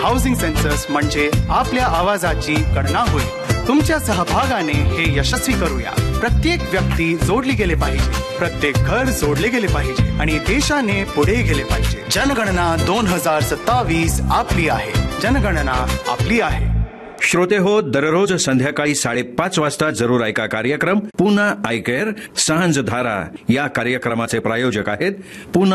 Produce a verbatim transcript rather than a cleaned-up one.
Housing census म्हणजे आपल्या आवाजाची गणना होईल. तुमच्या सहभागाने हे यशस्वी करूया. प्रत्येक व्यक्ती जोडली गेले पाहिजे, प्रत्येक घर जोडले गेले पाहिजे आणि देशाने पुढे गेले पाहिजे. जनगणना दोन हजार सत्तावीस आपली आहे. जनगणना आपली आहे. श्रोते हो, दररोज संध्याकाळी साडेपाच वाजता जरूर ऐका कार्यक्रम पुन्हा ऐकेर सांज धारा. या कार्यक्रमाचे प्रायोजक आहेत पुन्हा